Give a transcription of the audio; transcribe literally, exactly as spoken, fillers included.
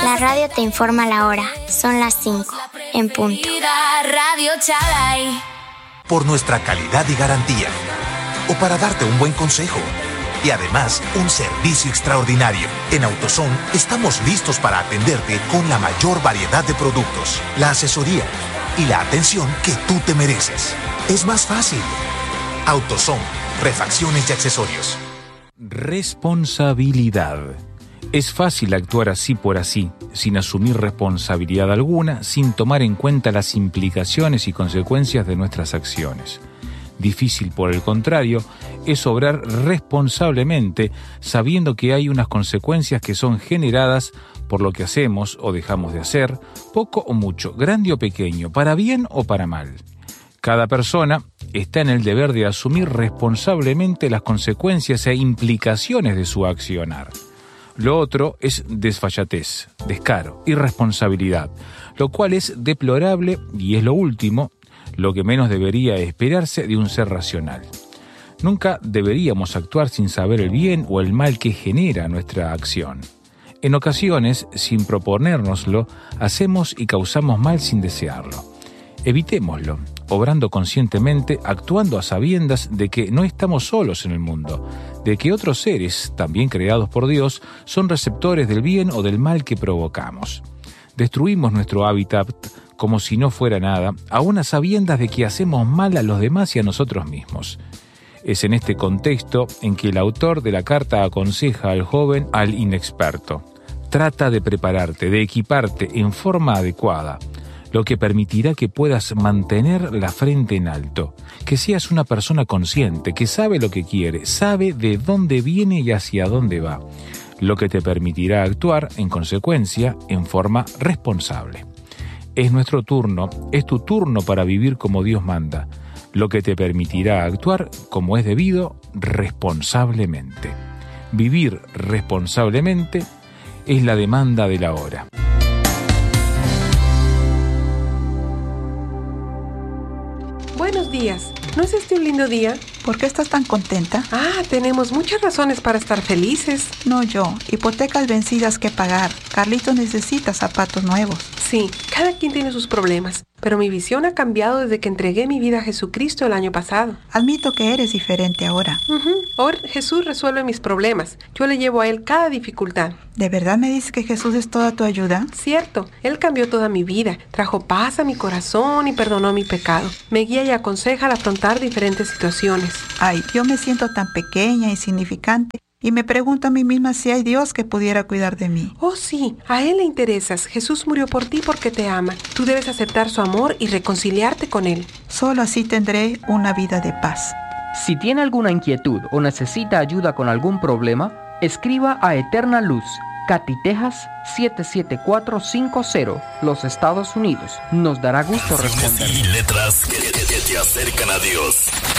La radio te informa la hora. Son las cinco, en punto. Radio Chalay. Por nuestra calidad y garantía. O para darte un buen consejo. Y además, un servicio extraordinario. En AutoZone estamos listos para atenderte con la mayor variedad de productos, la asesoría y la atención que tú te mereces. Es más fácil. AutoZone, refacciones y accesorios. Responsabilidad. Es fácil actuar así por así, sin asumir responsabilidad alguna, sin tomar en cuenta las implicaciones y consecuencias de nuestras acciones. Difícil, por el contrario, es obrar responsablemente, sabiendo que hay unas consecuencias que son generadas por lo que hacemos o dejamos de hacer, poco o mucho, grande o pequeño, para bien o para mal. Cada persona está en el deber de asumir responsablemente las consecuencias e implicaciones de su accionar. Lo otro es desfachatez, descaro, irresponsabilidad, lo cual es deplorable y es lo último, lo que menos debería esperarse de un ser racional. Nunca deberíamos actuar sin saber el bien o el mal que genera nuestra acción. En ocasiones, sin proponérnoslo, hacemos y causamos mal sin desearlo. Evitémoslo, obrando conscientemente, actuando a sabiendas de que no estamos solos en el mundo, de que otros seres, también creados por Dios, son receptores del bien o del mal que provocamos. Destruimos nuestro hábitat como si no fuera nada, aún a sabiendas de que hacemos mal a los demás y a nosotros mismos. Es en este contexto en que el autor de la carta aconseja al joven, al inexperto. Trata de prepararte, de equiparte en forma adecuada, lo que permitirá que puedas mantener la frente en alto, que seas una persona consciente, que sabe lo que quiere, sabe de dónde viene y hacia dónde va, lo que te permitirá actuar, en consecuencia, en forma responsable. Es nuestro turno, es tu turno para vivir como Dios manda, lo que te permitirá actuar como es debido, responsablemente. Vivir responsablemente es la demanda de la hora. Buenos días. ¿No es este un lindo día? ¿Por qué estás tan contenta? Ah, tenemos muchas razones para estar felices. No yo. Hipotecas vencidas que pagar. Carlitos necesita zapatos nuevos. Sí, cada quien tiene sus problemas, pero mi visión ha cambiado desde que entregué mi vida a Jesucristo el año pasado. Admito que eres diferente ahora. Uh-huh. Ahora Jesús resuelve mis problemas. Yo le llevo a Él cada dificultad. ¿De verdad me dices que Jesús es toda tu ayuda? Cierto, Él cambió toda mi vida, trajo paz a mi corazón y perdonó mi pecado. Me guía y aconseja al afrontar diferentes situaciones. Ay, yo me siento tan pequeña, insignificante, y me pregunto a mí misma si hay Dios que pudiera cuidar de mí. Oh sí, a Él le interesas. Jesús murió por ti porque te ama. Tú debes aceptar su amor y reconciliarte con Él. Solo así tendré una vida de paz. Si tiene alguna inquietud o necesita ayuda con algún problema, escriba a Eterna Luz, Katy, Texas siete siete cuatro cinco cero, los Estados Unidos. Nos dará gusto responder. Y letras que, que, que te acercan a Dios.